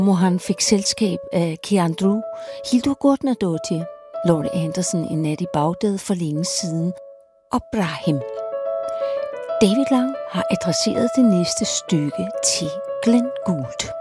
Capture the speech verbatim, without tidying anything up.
Mohan fik selskab af Keandru, Hildur Gudnadottir, Laurie Anderson, En nat i Bagdad for længe siden, og Brahim. David Lang har adresseret det næste stykke til Glenn Gould.